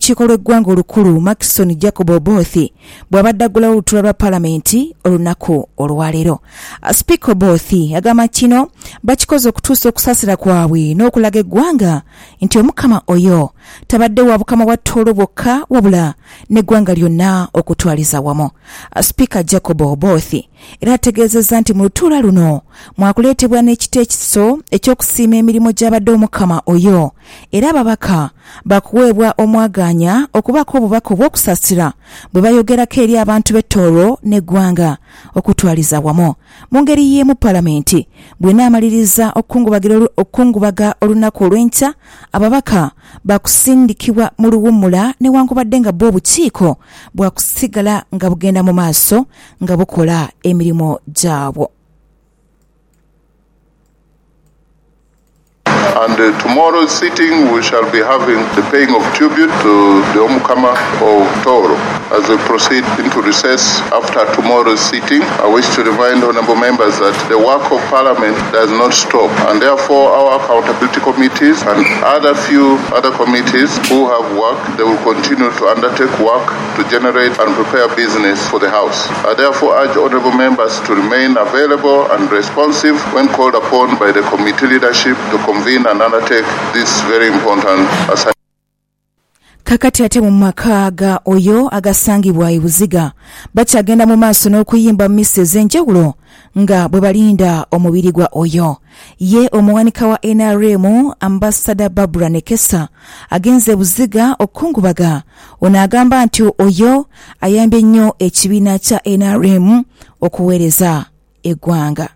w'olukiiko lw'eggwanga olukulu Maxson Jacob Oboth bw'abadde aggulawo olutuula lwa paalamenti olunaku olwaleero. Speaker Oboth agamba kino bakikoze okutuusa okusaasira kwabwe n'okulaga eggwanga nti omukama oyo tabadde wa bukama bwa Tooro bwokka wabula n'eggwanga lyonna okutwaliza wamu. Speaker Jacob Oboth era ategeezezza nti mu lutuula luno mwakuleetebwa n'ekiteekiso eky'okusiima emirimu gy'abadde omukama oyo era ababaka bakuweebwa omwaganya okubaako obubaka obw'okusaasira bwe bayogerako eri abantu b'e Tooro n'eggwanga okutwaliza wamu. Mu ngeri y'emu paalamenti bw'enaamaliriza okukungubaga olunaku olw'enkya, ababaka bakusindikibwa mu luwummula newankubadde nga bwo obukiiko bwakusigala nga bugenda mu maaso nga bukola emirimu gyabwo. And tomorrow's sitting we shall be having the paying of tribute to the Omukama of Tooro. As we proceed into recess after tomorrow's sitting, I wish to remind honourable members that the work of Parliament does not stop, and therefore our accountability committees and few other committees who have work, they will continue to undertake work to generate and prepare business for the House. I therefore urge honourable members to remain available and responsive when called upon by the committee leadership to convene and undertake this very important assignment. Kakati ate mu maka ga oyo agasangibwa e Buziga bakyagenda mu maaso n'okuyimba mmisa ez'enjawulo nga bwe balinda omubiri gwa oyo. Ye omuwanika wa NRM Ambassador Barbara Nekesa agenze Buziga okukungubaga. Ono agamba nti oyo ayambye nnyo ekibiina kya NRM okuweereza eggwanga.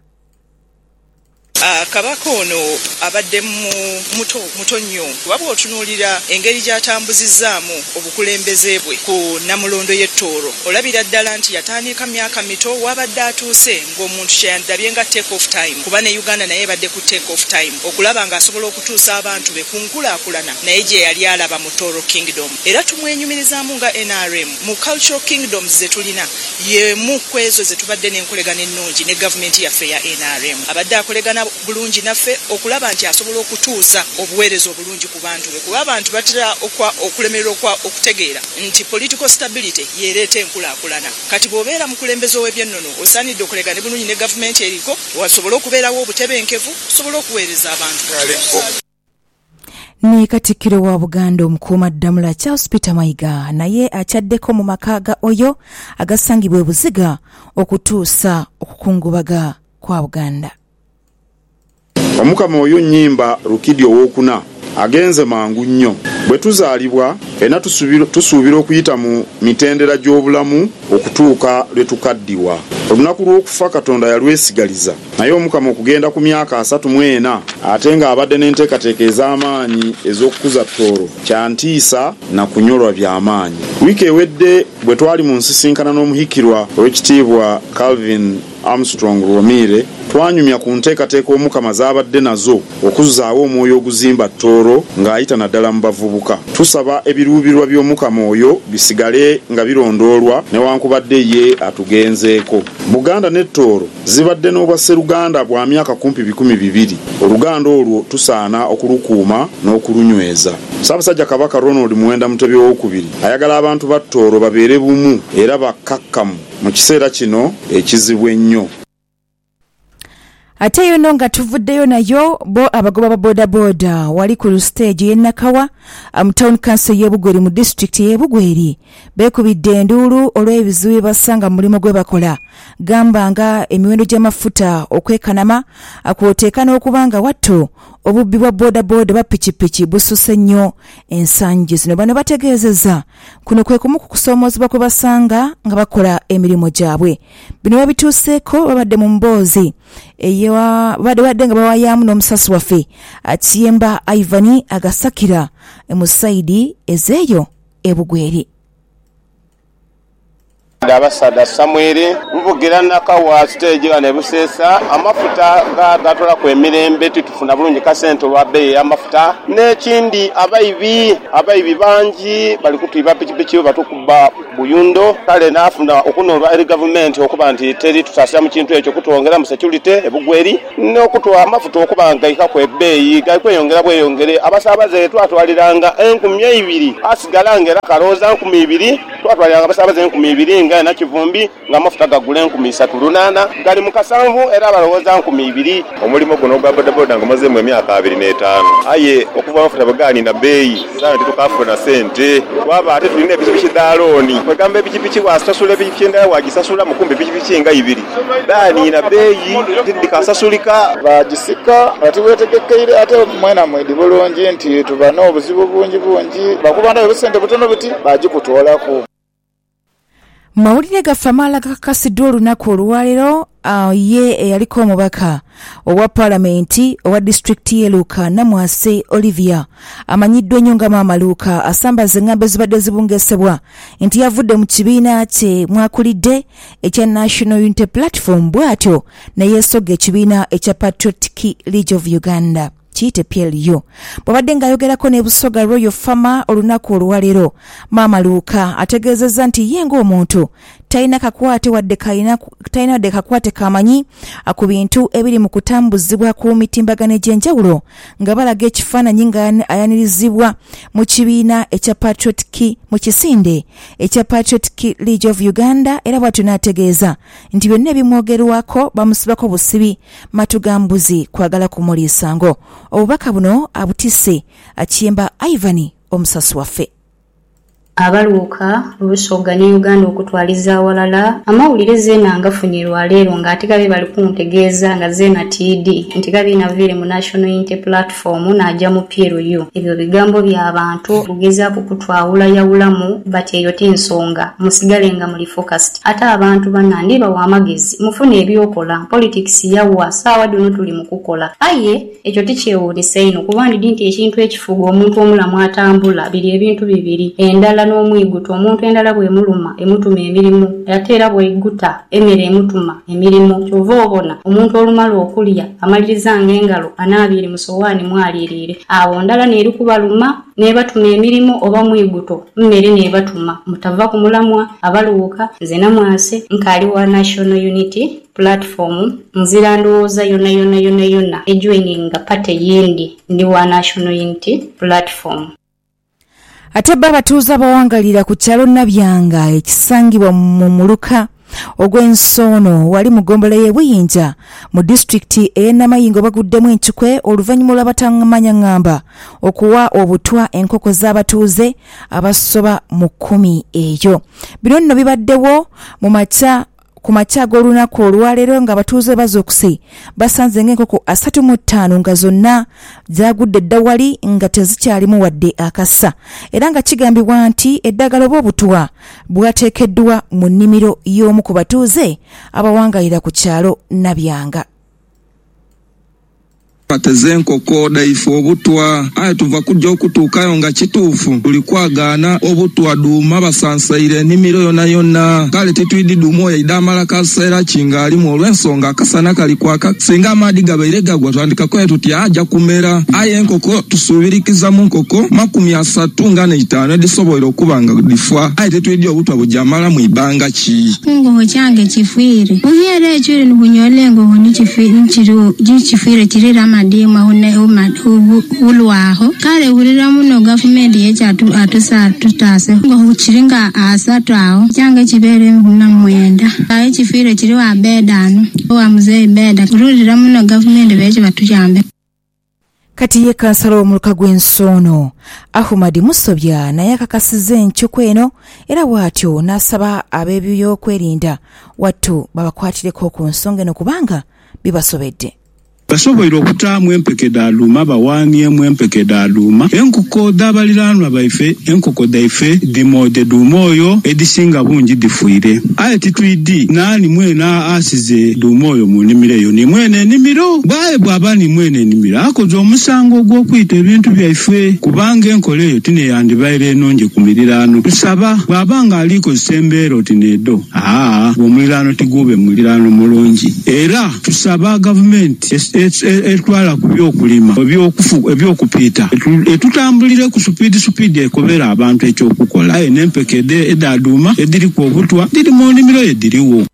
Kabaka ono abadde muto nnyo wabwa otunuulira engeri gy'atambuzizaamu obukulembeze bwe ku Namulondo y'e Tooro. Olabira ddala nti yatandika myaka mito wabadde atuuse ng'omuntu kyeyandabye nga take off time, kuba ne Uganda naye badde ku take off time okulaba ng'asobola okutuusa abantu be ku nkulaakulana naye gye yali alaba mu Tooro Kingdom. Era tumwenyumirizaamu nga NRM mu cultural kingdoms ze tulina yemu kwezo ze tubadde n'enkolegana ennungi ne gavumenti yaffe ya NRM. Abadde akolegana bulungi naffe okulaba nti asobola okutuusa obuweereza obulungi ku bantu be, kuba abantu batera okulemererwa okutegeera nti political stability yeereeta enkulaakulana. Kati bw'obeera mukulembeze ow'ebyennono osaanidde okulegana bulungi ne gavumenti eriko, wasobola okubeerawo obutebenkevu, osobola okuweereza abantu. Ni Katikkiro wa Buganda Omukuumaddamula Charles Peter Mayiga naye akyaddeko mu maka ga oyo agasangibwa e Buziga okutuusa okukungubaga kwa Buganda. Omukama oyo nnyimba Lukidi owookuna agenze mangu nnyo. Bwe tuzaalibwa era tusuubira okuyita mu mitendera gy'obulamu okutuuka lwe tukaddiwa. Olunaku lw'okufa Katonda yalwesigaliza, naye Omukama okugenda ku myaka 34 ate ng'abadde n'enteekateeka ez'amaanyi ez'okukuza Tooro kyantiisa na kunyolwa by'amaanyi. Wiiki ewedde bwe twali mu nsisinkana n'omuhikirwa ow'ekitiibwa Calvin Armstrong Romire, twanyumya ku nteekateeka Omukama z'abadde nazo okuzaawo omwoyo oguzimba Tooro ng'ayita naddala mu bavubuka. Tusaba ebiruubirwa by'Omukama oyo bisigale nga birondoolwa newankubadde ye atugenzeeko. Buganda ne Tooro zibadde n'obwa Sseruganda bwa myaka kumpi 200. Oluganda olwo tusaana okulukuuma n'okulunyweza. Ssaabasajja Kabaka Ronald Muwenda Mutebi II ayagala abantu ba Tooro babeere bumu era bakkakkamu mu kiseera kino ekizibu ennyo. Ate yono nga tuvuddeyo nayo bo abagoba ba boda wali ku stage y'e Nakawa mu town council y'e Bugweri mu district y'e Bugweri beekubidde enduulu olw'ebizibu basanga mu mulimo gwe bakola. Gamba nga emiwendo gy'amafuta okwekanama akwoteeka n'okubanga watto obubbi bwa boda ba pikipiki bususse nnyo ensangi zino. Bano bategeezezza kuno kwe kumu ku kusoomozebwa kwe basanga nga bakola emirimu gyabwe. Bino babituuseeko babadde mu mboozi badde nga bawayaamu n'omusasi waffe Kiyemba Ivani agasakira mu saidi ezeeyo e Bugweri. Abasada Samuel buvugira nakawa stage ne busesa amafuta gatola ku emirembe tutufuna bulungi kasente lwa bei amafuta n'ekindi abayibi bangi bali kutwiba pikipiki batukuba buyundo kale nafuna okunolwa eri government okuba nti teri tutasira mu kintu ekyo kutwongera mu security ebugweri n'okutwa amafuta okubanga ikaku ebbeeyi gakweyongera bweyongere abasabaze twatwaliranga 2,000 asigalangera kaloza 2,000 twatwaliranga abasabaze 2,000 nga na kivumbi nga amafuta gagula 3,800 gali mu kasanvu era abalowooza 2,000. Omulimu guno gwa bodaboda nga mazemu emyaka 25 aye okuva amafuta bagani na beeyi sana tetukafuna sente waba ate tulina epikipiki daaloni kwegamba epikipiki wasasula epikipiki endala wagisasula mukumbi epikipiki nga 2 dani na beeyi tidikasasulika bagisika ati wetegekeire ate mwena mwedi bulungi nti tuba n'obuzibu bungi bakubanda ebisente butono buti bagikutwolako. Mawulire gaffe amaala gakakasiddwa olunaku olwaleero ye eyaliko omubaka owa paalamenti owa disitulikiti y'e Luuka Namwase Olivia amanyiddwa ennyo nga Maama Luuka asambaza engambo ezibadde zibungesebwa nti yavudde mu kibiina kye mwakulidde ekya National Unity Platform bw'atyo ne yeesogga ekibiina ekya Patriotic League of Uganda kiyite PLU. Bw'abadde ng'ayogerako ne Busoga Royal Farmer olunaku olwaleero, Maama Luuka ategeezezza nti ye ng'omuntu talina wadde kakwate kamanyi ku bintu ebiri mu kutambuzibwa ku mitimbagano egy'enjawulo nga balaga ekifaananyi nga ayanirizibwa mu kibiina ekya Patriotic mu kisinde ekya Patriotic League of Uganda era bw'atyo n'ategeeza nti byonna ebimwogerwako bamusibako busibi matugambuzi kwagala kumuliisa ngo. Obubaka buno abutisse Akiyemba Ivan omusasi waffe. Abaluuka Busoga ne Uganda okutwaliza awalala amawulire zeena ngafunirwa leero ng'ate gabe bali kuntegeeza nga zeena TD nti gabe navire mu National Unity Platform n'ajja mu PLU. Ebyo bigambo by'abantu kugezaako kutwawula yawulamu bati eyo tinsonga musigale nga muli focused. Ate abantu bannandi bawa amagezi mufune ebyokola politics yawa saawa dono tuli mu kukola. Aye ekyo tikyewuulisa ino kuba ndi nti ekintu ekifuga omuntu omulamu atambula biri ebintu bibiri endala n'omwiguto omuntu endala bwe muluma emutuma emirimu ate era bw'eguta emmere emutuma emirimu kyova obona omuntu olumala okulya amaliriza ng'engalo anaabiri mu sowaani mwaliriire awo ndala neeri kubaluma neebatuma emirimu oba mwiguto mmere neebatuma mutava ku mulamwa. Abaluuka nze Namwase nkaali wa National Unity Platform nzira ndowooza yonna ejoininga pate yindi ndi wa National Unity Platform. Ate abatuuze abawangalira ku kyalo Nabyanga ekisangibwa mu muluka ogw'ensoono wali mu ggombolola y'e Buyinja mu disitulikiti ey'e Namayingo baguddemu enkikwe oluvannyuma lw'abatamanya ngamba okuwa obutwa enkoko z'abatuuze abasoba mu 10 eyo. Bino nno bibaddewo ku makya ag'olunaku olwaleero nga abatuuze bazuukuse basanze ng'enkoko 35 nga zonna zaagudde dda wali nga tezikyalimu wadde akasa era nga kigambibwa nti eddagala oba obutwa bwateekeddwa mu nnimiro y'omu ku batuuze abawangalira ku kyalo Nabyanga. Tezenkoko daifu obutwa aye tuva kujja okutuukayo nga kituufu tuli kwagaana obutwa duuma basansaire ennimiro yonna kale tetwidi duuma oyo idamala kaseera kingaalimu olw'ensonga akasana kali kwaka singa amaadi gabaire gagwa twandikako tuti ajja kumera aye enkoko tusuubirikiza mu nkoko 35 edisobola okuba nga difwa aye tetwidi obutwa bujamala mu ibanga ki ngoho kyange kifiire uvyere ekyo ni bunyole ngoho ni kifiire kirira Dima hune ulwaho kale urira muno government yekyatu atusa tutase ngo chiringa asatu aho cyangwa kibere na mwenda aye kifire kiri wa bedano wa muzee beda urira muno government beje batujambe. Kati ye kansala omuluka gw'ensoono Ahumadi Musobya naye akakasiza enkikwe eno era bw'atyo n'asaba ab'ebyokwerinda wattu babakwatireko ku nsonga eno kubanga bibasobedde. basobola okutaamu empeke daaluma bawaaniemu empeke daaluma enkoko dabaliranwa baife enkoko daife dimode duuma oyo edisinga bungi difuire aye titwidi naani mwena asize duuma oyo mu nnimiro eyo ni mwene ennimiro bwaye bw'aba ni mwene ennimiro akoze omusango ogw'okuyita ebintu byaife kubanga enkola eyo tineyandibaire enonje ku miriraano tusaba bw'aba nga alikozesa embeera oti needo omuliraano tiguube muliraano mulungi era tusaba gavumenti etwala ku byokulima ebyokupiita etutambulire ku supiidi ekobera abantu ekyokukola aye n'empeke edaaduuma ediri ku obutwa diri mu nnimiro ediriwo.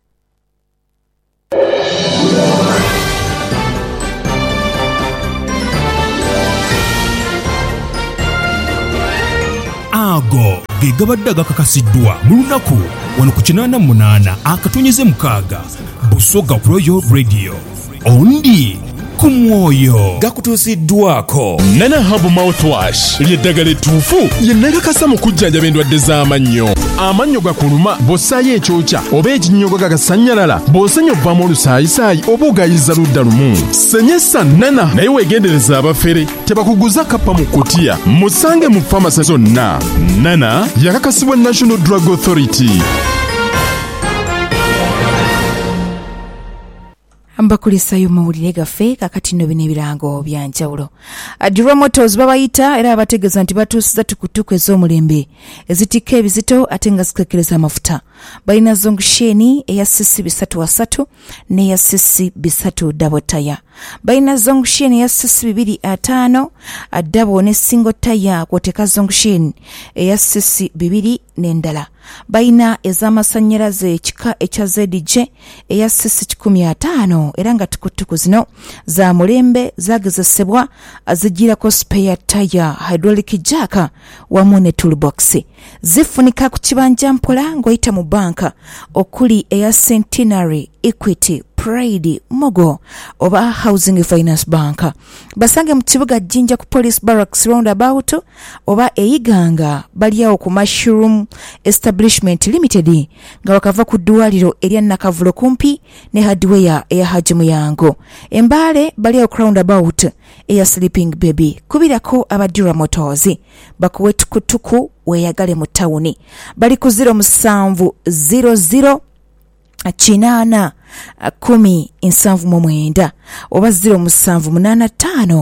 ago ge gabadde gakakasiddwa mu lunaku wano ku 88 akatonyeze mukaaga Busoga Royal Radio ondi ku mwoyo gakutuusiddwako Nana Herbal Mouthwash lyeddagala ettuufu yennagakasa mu kujjanjaba endwadde z'amannyo. Amannyo gakuluma bw'ossaayo ekyokya oba ekinnyogo gagasanyalala bw'osenya ovaamu olusaayisaayi oba ogayiza ludda lumu. Senyesa Nana naye weegendereza abafere tebakuguza kappa mu kutiya musange mu famasi zonna. Nana yakakasibwa National Drug Authority. Mbakulisayo mawulire gaffe kakati nno bino ebirango byanjawulo. Adira Motors babayita era abategeeza nti batuusiza tukutuku ez'omulembe ezitikka ebizito ate nga zikekereza amafuta. Balina zongusheni eya sisi 3 n'eya sisi 3 double tire. Balina zongusheni eya sisi 2 double ne single tire kwoteka zongusheni eya sisi 2 n'endala. Balina ez'amasannyalaze ekika ekya ZJ eya sisi 15 era nga tukutuku zino za mulembe zagezesebwa azigirako spare tire hydraulic jack wamu ne toolbox. Zifunika ku kibanja mpola ng'oyita mu banka okuli eya Centenary, Equity, Pride, Mogo oba Housing Finance Bank. Basange mu kibuga Jinja ku Police Barracks roundabout oba eyiganga baliawo ku Mushroom Establishment Limited nga wakava ku ddwaliro erya Nakavulo kumpi ne hardware eya Haji Muyango. Embale baliawo ku roundabout eya Sleeping Baby. Kubirako Abadira Motors bakuwe tukutuku weyagale mu tawuni. Bali ku 0700 Chinana 10 oba 0785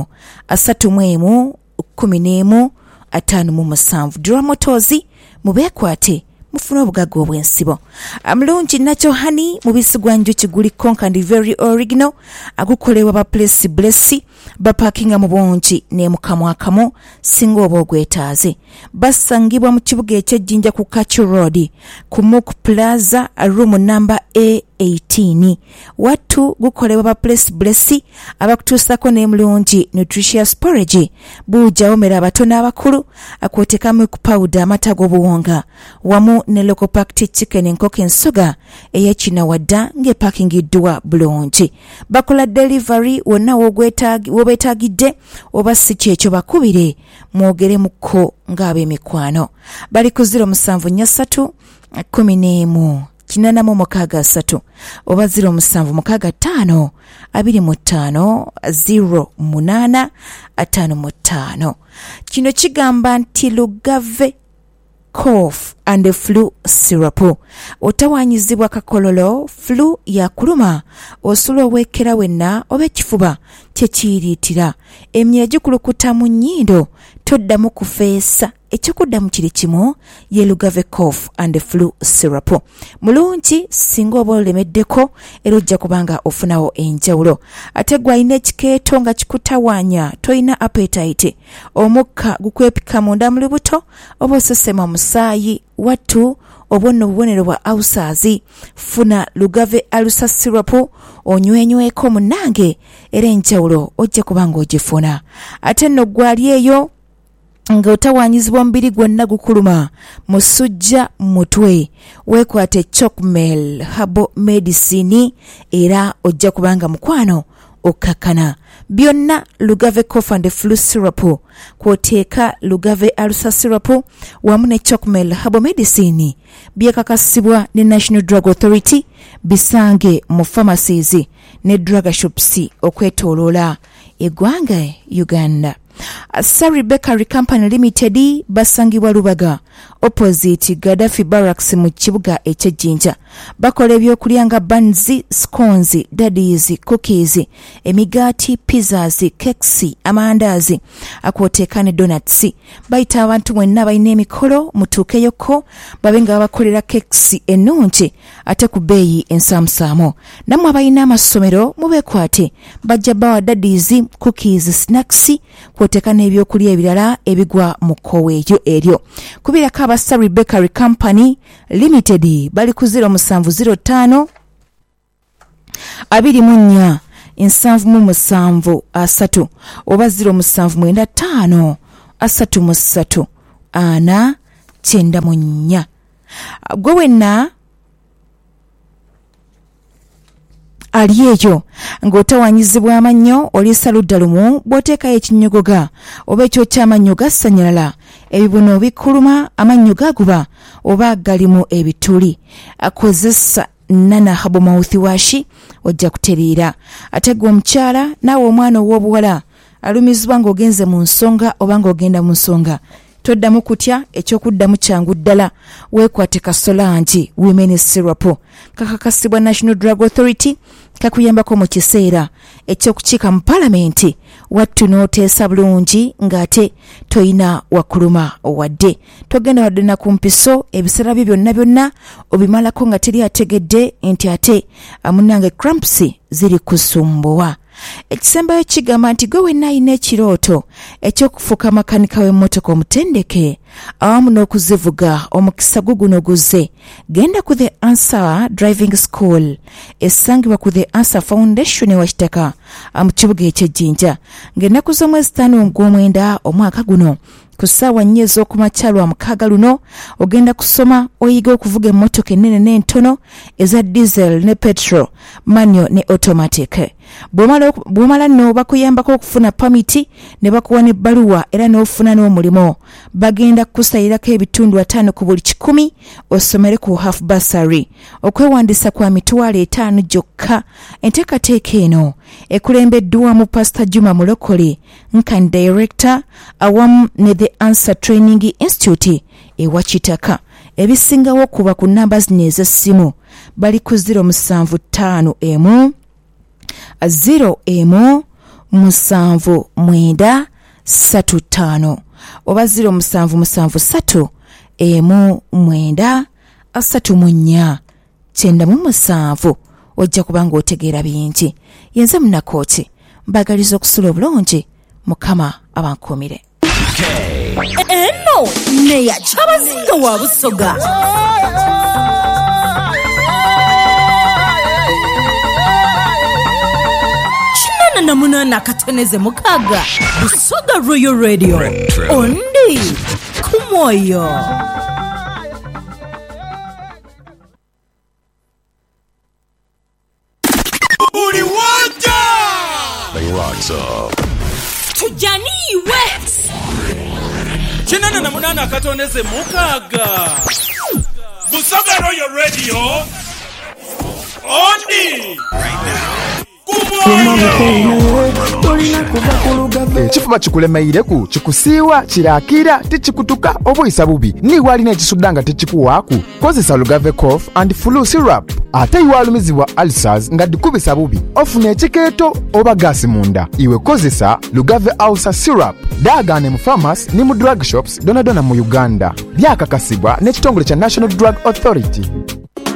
31 15 Dura Motors mubekwate mufuna obugaga obwensibo. Amulungi nacho hani mubisi gwa njuki guli Concord very original agukolewa ba Place Blessi ba parkinga mu bonji ne mukamwakamo singo obogwetaaze. Basangibwa mu kibuga eky'Ejjinja ku Kachu Road ku Muk Plaza room number A18. Watu gukolewa ba Place Blessi abakutusako ne mulungi nutritious porridge buja omera abatona abakulu akwotekamu ku powder amata g'obuwonga wamu ne local packed chicken enkoko ensoga eyakina wadda ng'epakingiddwa bulungi. Bakola delivery wonna wobetagidde oba si kyekyo bakubire mwogere muko ng'ab'emikwano. Bali ku 0743 11 863 oba 0765 25 08 55. Kino kigamba nti Lugave cough and flu syrup otawanyizibwa kakololo flu ya kuluma osula owekera wenna oba ekifuba kyekiyiriitira emyera gikulukuta mu nnyindo toddamu kufeesa ekyokuddamu kiri kimu ye Lugave cough and flu syrup. Mulungi singa oba olemeddeko era ojja kubanga ofunawo enjawulo. Ate gwalina ekikeeto nga kikutawaanya toyina appetite omukka gukwepika munda mu lubuto oba osesema musaayi wattu obwonno obubonero bwa ulcers funa Lugave ulcer syrup onywenyweko munange era enjawulo ojja kubanga ogifuna. Ate nno gwali eyo nga otawanyizibwa mubiri gwonna gukuluma musujja mutwe wekwate Chocmel Herbal Medicine era ojja kubanga mukwano okakana. byonna Lugave cough and flu syrup kwoteeka Lugave ulcer syrup wamu ne Chocmel herbal medicine byekakasibwa ne National Drug Authority bisange mu pharmacies ne drug shops okwetooloola eggwanga Uganda. Sari Bakery Company Limited basangibwa Lubaga opposite Gaddafi Barracks mu kibuga eky'Ejjinja. Bakola ebyokulya nga buns, scones, daddies, cookies, emigaati, pizzas, cakes, amandazi, akwoteeka ne donuts. Bayita abantu mwenna balina emikolo mutuukeyoko babenga babakolera cakes ennungi ate ku bbeeyi ensaamusaamu. Nammwe abalina amasomero mubeekwate bajja bawa daddies, cookies, snacks kwoteeka n'ebyokulya ebirala ebigwa mu kkowe eryo. Kubirako aba Sari Bakery Company Limited bali ku 0705 24 773 oba 0795 33 494. Gwe wenna ali eyo ng'otawanyizibwa amannyo oliisa ludda lumu bw'oteekayo ekinyogoga oba ekyo ky'amannyo gassanyalala ebibuno bikuluma amannyo gaguba oba galimu ebituli akozesa nana habo mouthwash ojja kuteriira. Ate gwe omukyala naawe omwana ow'obuwala alumizibwa ng'ogenze mu nsonga oba ng'ogenda mu nsonga toddamu kutya ekyokuddamu kyangu ddala weekwate Kasolangi women syrup kakakasibwa National Drug Authority kakuyambako mu kiseera ekyokukiika mu palamenti wattu n'oteesa bulungi ng'ate toyina wakuluma wadde togenda wadde na ku mpiso ebiseera byo byonna obimalako nga teri ategedde nti ate amunange cramps ziri kusumbuwa. Ekisembayo kigamba nti gwe wenna alina ekirooto ekyokufuuka makanika w'emmotoka omutendeke awamu n'okuzivuga omukisa guguno guzze genda ku The Answer Driving School esangibwa ku The Answer Foundation wa Kitaka mu kibuga eky'Ejjinja ng'ennaku z'omwezi 5 gw'omwenda omwaka guno ku ssaawa 4 ez'okumakya lwa 6 luno ogenda kusoma oyiga okuvuga emmotoka ennene n'entono eza diesel ne petrol manual ne automatic. Bw'omala nno bakuyambako okufuna pamiti ne bakuwa n'ebbaluwa era n'ofuna n'omulimo bagenda kukusayirako ebitundu 5 ku buli 100 osomere ku half bursary. Okwewandiisa kwa mitwalo 5 gyokka. Enteekateeka eno ekulembeddwamu Pastor Juma Mulokole nkan director awamu ne The Answer Training Institute ewa Kitaka. Ebisingawo kuba ku namba zino ez'essimu bali ku 075 0-7-9-35 oba 0-7-3-9-37 ojja kubanga otegeera bingi. Yenze munakooti mbagaliza okusula obulungi Mukama abankuumire. Eno neya chabazinga wa Busoga. Na munana kateneze mukaga Busoga Royal Radio ondi kumoyo. Uli wanja they rocks up tujani wet chinana na munana katoneze mukaga Busoga Royal Radio ondi right now. Ekifuba kikulemeireku kikusiiwa kirakira tikikutuka obuyisa bubi niwe alina ekisudda nga tekikuwaaku kozesa Lugave cough and flu syrup ate iwe alumizibwa ulcers nga dikubisa bubi ofuna ekikeeto oba gaasi munda iwe kozesa Lugave ulcer syrup daagane mu pharmacy ne mu drug shops donadona mu Uganda byakakasibwa n'ekitongole kya National Drug Authority.